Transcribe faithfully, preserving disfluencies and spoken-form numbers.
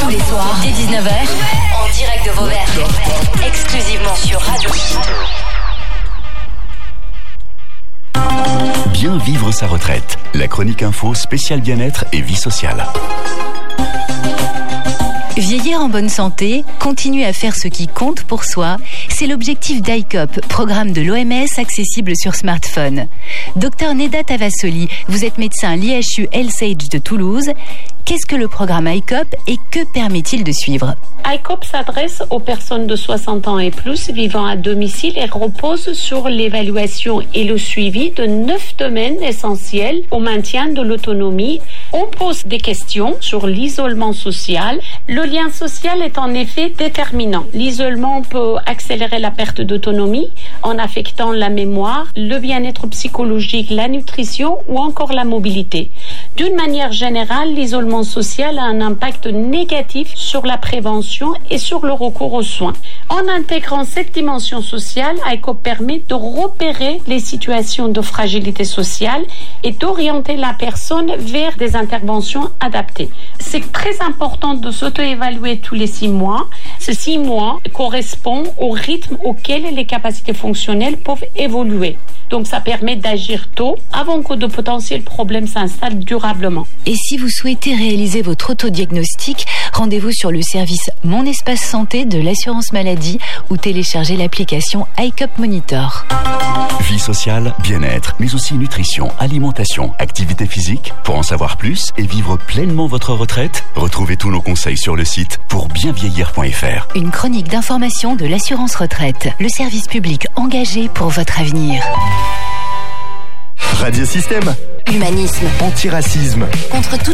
Tous les soirs, dès dix-neuf heures, en direct de Vauvert. Exclusivement sur Radio. Bien vivre sa retraite. La chronique info spéciale bien-être et vie sociale. Vieillir en bonne santé, continuer à faire ce qui compte pour soi, c'est l'objectif d'I C O P, programme de l'O M S accessible sur smartphone. Docteur Neda Tavassoli, vous êtes médecin à l'I H U Health de Toulouse. Qu'est-ce que le programme I C O P et que permet-il de suivre ? I C O P s'adresse aux personnes de soixante ans et plus vivant à domicile et repose sur l'évaluation et le suivi de neuf domaines essentiels au maintien de l'autonomie. On pose des questions sur l'isolement social. Le lien social est en effet déterminant. L'isolement peut accélérer la perte d'autonomie en affectant la mémoire, le bien-être psychologique, la nutrition ou encore la mobilité. D'une manière générale, l'isolement social a un impact négatif sur la prévention et sur le recours aux soins. En intégrant cette dimension sociale, I C O P permet de repérer les situations de fragilité sociale et d'orienter la personne vers des interventions adaptées. C'est très important de s'auto-évaluer tous les six mois. Ces six mois correspondent au rythme auquel les capacités fonctionnelles peuvent évoluer. Donc ça permet d'agir tôt avant que de potentiels problèmes s'installent durablement. Et si vous souhaitez réaliser votre autodiagnostic, rendez-vous sur le service Mon Espace Santé de l'assurance maladie ou téléchargez l'application I C O P Monitor. Vie sociale, bien-être, mais aussi nutrition, alimentation, activité physique. Pour en savoir plus et vivre pleinement votre retraite, retrouvez tous nos conseils sur le site pour bien vieillir point f r. Une chronique d'information de l'assurance retraite, le service public engagé pour votre avenir. Radiosystème. Humanisme. Antiracisme. Contre tout